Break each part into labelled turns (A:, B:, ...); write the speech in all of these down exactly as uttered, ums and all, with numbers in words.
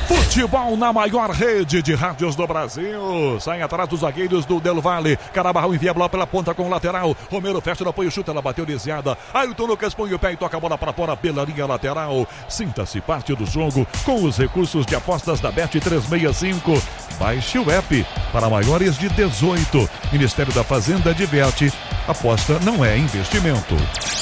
A: Futebol na maior rede de rádios do Brasil. Sai atrás dos zagueiros do Del Valle. Carabarral envia a bola pela ponta com o lateral. Romero fecha no apoio, chuta, ela bateu desviada. Ailton Lucas põe o pé e toca a bola para fora pela linha lateral. Sinta-se parte do jogo com os recursos de apostas da Bet trezentos e sessenta e cinco. Baixe o app para maiores de dezoito. Ministério da Fazenda diverte. Aposta não é investimento.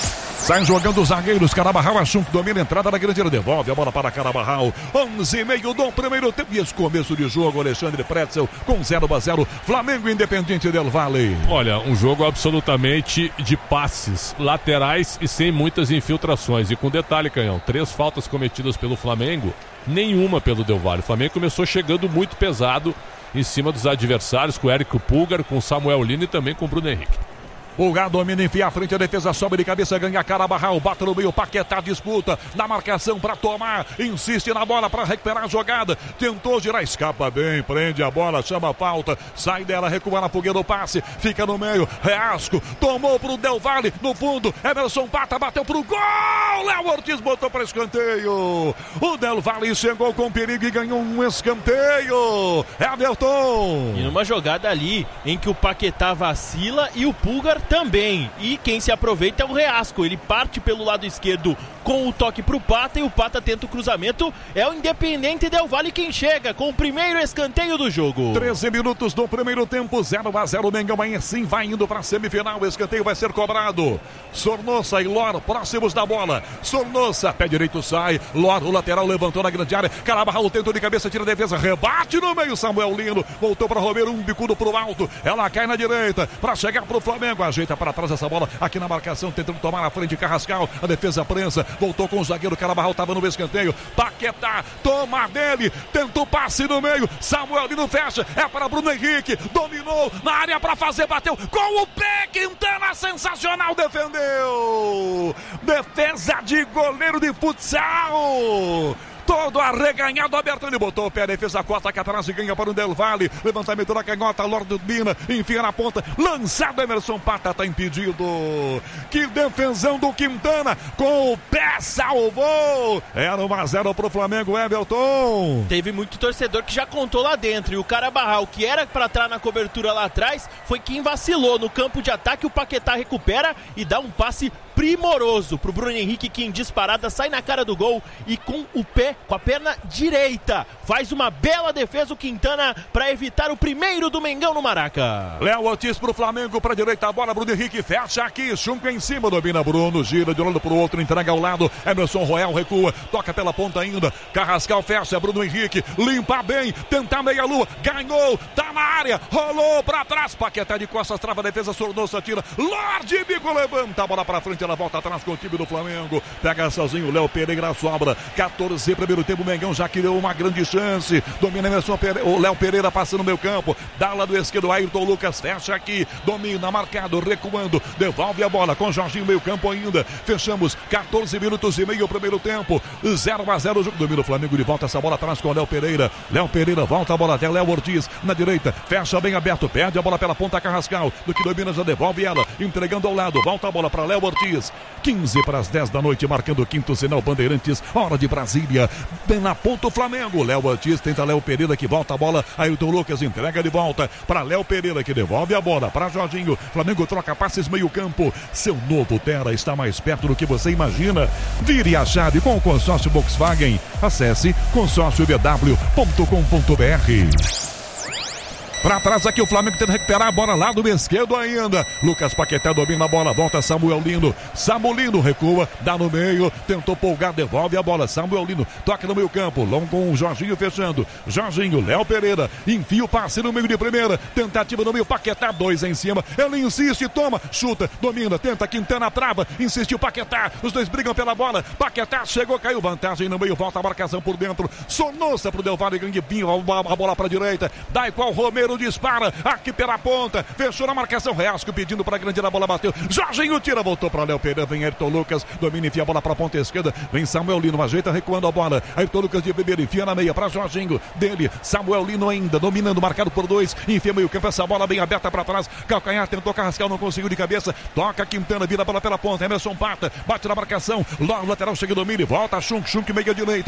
A: Sai jogando os zagueiros, Carabarral, Achunk domina a entrada da grande área, devolve a bola para Carabarral. onze e meio do primeiro tempo. E esse começo de jogo, Alexandre Pretzel com zero a zero. Flamengo Independente Del Valle.
B: Olha, um jogo absolutamente de passes laterais e sem muitas infiltrações. E com detalhe, Canhão, três faltas cometidas pelo Flamengo, nenhuma pelo Del Valle. O Flamengo começou chegando muito pesado em cima dos adversários, com o Érico Pulgar, com o Samuel Lino e também com o Bruno Henrique.
A: Pulgar domina, enfia à frente, a defesa sobe de cabeça, ganha Carabarral, bate no meio, Paquetá disputa, na marcação para tomar, insiste na bola para recuperar a jogada, tentou girar, escapa bem, prende a bola, chama a falta, sai dela, recua na fogueira do passe, fica no meio, Reasco, tomou pro Del Valle, no fundo, Emerson Pata bateu pro gol, Léo Ortiz botou para escanteio, o Del Valle chegou com perigo e ganhou um escanteio, Everton.
C: E numa jogada ali, em que o Paquetá vacila e o Pulgar também, e quem se aproveita é o Reasco, ele parte pelo lado esquerdo com o toque pro Pata e o Pata tenta o cruzamento, é o Independente Del Valle quem chega com o primeiro escanteio do jogo.
A: treze minutos do primeiro tempo, zero a zero, Mengão aí sim vai indo para a semifinal, o escanteio vai ser cobrado, Sornosa e Lor próximos da bola, Sornosa, pé direito sai, Lor, o lateral levantou na grande área, Carabarral tentou de cabeça, tira a defesa, rebate no meio, Samuel Lino, voltou para Romero, um bicudo pro alto, ela cai na direita, para chegar pro Flamengo, ajeita para trás essa bola, aqui na marcação, tentando tomar na frente, Carrascal, a defesa prensa, voltou com o zagueiro, Carabarral estava no escanteio, Paquetá, toma dele, tentou passe no meio, Samuel Lino fecha, é para Bruno Henrique, dominou na área para fazer, bateu com o pé, Quintana, sensacional, defendeu, defesa de goleiro de futsal, todo arreganhado, aberto, ele botou o pé, defesa corta, Catarazzi ganha para o Del Valle, levantamento da canhota, Lorde Mina, enfia na ponta, lançado, Emerson Pata, tá impedido, que defensão do Quintana, com o pé salvou, era um a zero pro Flamengo, Everton.
C: Teve muito torcedor que já contou lá dentro, e o Carabarral, que era para estar na cobertura lá atrás, foi quem vacilou no campo de ataque, o Paquetá recupera e dá um passe primoroso pro Bruno Henrique, que em disparada sai na cara do gol e com o pé, com a perna direita, faz uma bela defesa o Quintana para evitar o primeiro do Mengão no Maraca.
A: Léo Ortiz pro Flamengo, pra direita a bola, Bruno Henrique fecha aqui, Chunca em cima, domina Bruno, gira de um lado pro outro, entrega ao lado, Emerson Royal recua, toca pela ponta ainda, Carrascal fecha, Bruno Henrique, limpa bem, tenta meia lua, ganhou, tá na área, rolou pra trás, Paquetá de costas, trava a defesa, Sornosa tira, Lorde Bico levanta a bola pra frente, ela volta atrás com o time do Flamengo, pega sozinho, Léo Pereira sobra, quatorze primeiro tempo, Mengão já criou uma grande chance, domina Emerson Pereira, o Léo Pereira passando no meu campo, dá lá do esquerdo, Ayrton Lucas fecha aqui, domina, marcado, recuando, devolve a bola com Jorginho, meio campo ainda, fechamos, quatorze minutos e meio primeiro tempo, zero a zero, o jogo domina o Flamengo de volta, essa bola atrás com o Léo Pereira, Léo Pereira volta a bola até Léo Ortiz, na direita, fecha bem aberto, perde a bola pela ponta, Carrascal, do que domina já devolve ela, entregando ao lado, volta a bola para Léo Ortiz, quinze para as dez da noite, marcando o quinto sinal Bandeirantes, hora de Brasília, bem na ponta o Flamengo, Léo Ortiz tenta Léo Pereira que volta a bola, Ailton Lucas entrega de volta para Léo Pereira que devolve a bola para Jorginho, Flamengo troca passes meio campo, seu novo Terra está mais perto do que você imagina, vire a chave com o consórcio Volkswagen, acesse consórcio b w ponto com ponto b r. Pra trás aqui o Flamengo tenta recuperar a bola lá do esquerdo ainda. Lucas Paquetá domina a bola, volta Samuel Lino. Samuel Lino recua, dá no meio, tentou polgar, devolve a bola. Samuel Lino toca no meio campo, longo com o Jorginho fechando. Jorginho, Léo Pereira, enfia o passe no meio de primeira. Tentativa no meio, Paquetá, dois em cima. Ele insiste, toma, chuta, domina, tenta, Quintana trava, insistiu Paquetá. Os dois brigam pela bola. Paquetá chegou, caiu, vantagem no meio, volta a marcação por dentro. Sonossa pro Del Valle, Ganguepinho, a bola pra direita. Dá igual Romero dispara aqui pela ponta, fechou na marcação, Reasco pedindo para grande, a bola bateu, Jorginho tira, voltou para Léo Pereira, vem Ayrton Lucas, domina, enfia a bola para a ponta esquerda, vem Samuel Lino, ajeita, recuando a bola, Ayrton Lucas de Bebeira, enfia na meia para Jorginho, dele, Samuel Lino ainda, dominando, marcado por dois, enfia meio campo, essa bola bem aberta para trás, calcanhar, tentou Carrascal, não conseguiu de cabeça, toca Quintana, vira a bola pela ponta, Emerson Pata, bate na marcação, lá o lateral chega, domina e volta, Chunk, Chunk, meia direita,